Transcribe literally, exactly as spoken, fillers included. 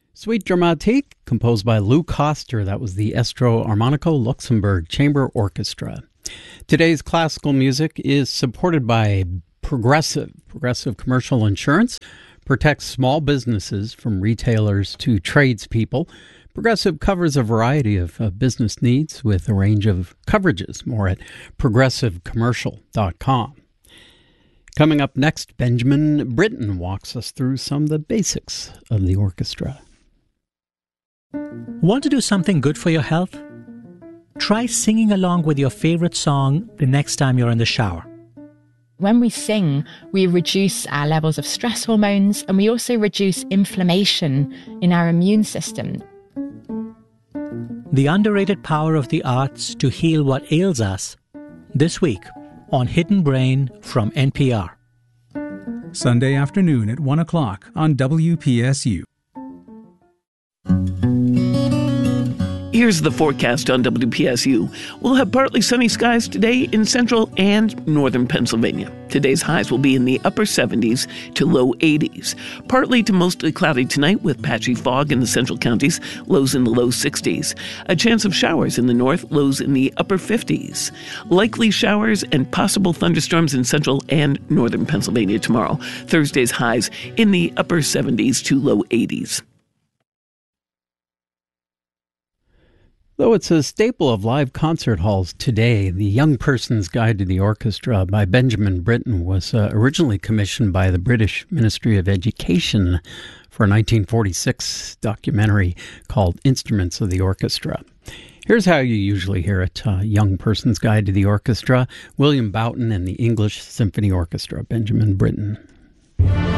Suite Dramatique, composed by Lou Koster. That was the Estro Armonico Luxembourg Chamber Orchestra. Today's classical music is supported by Progressive. Progressive Commercial Insurance protects small businesses from retailers to tradespeople. Progressive covers a variety of uh, business needs with a range of coverages. More at progressive commercial dot com. Coming up next, Benjamin Britten walks us through some of the basics of the orchestra. Want to do something good for your health? Try singing along with your favorite song the next time you're in the shower. When we sing, we reduce our levels of stress hormones, and we also reduce inflammation in our immune system. The underrated power of the arts to heal what ails us, this week on Hidden Brain from N P R. Sunday afternoon at one o'clock on W P S U. Here's the forecast on W P S U. We'll have partly sunny skies today in central and northern Pennsylvania. Today's highs will be in the upper seventies to low eighties. Partly to mostly cloudy tonight with patchy fog in the central counties, lows in the low sixties. A chance of showers in the north, lows in the upper fifties. Likely showers and possible thunderstorms in central and northern Pennsylvania tomorrow. Thursday's highs in the upper seventies to low eighties. Though it's a staple of live concert halls today, The Young Person's Guide to the Orchestra by Benjamin Britten was uh, originally commissioned by the British Ministry of Education for a nineteen forty-six documentary called Instruments of the Orchestra. Here's how you usually hear it. Uh, Young Person's Guide to the Orchestra, William Boughton and the English Symphony Orchestra, Benjamin Britten.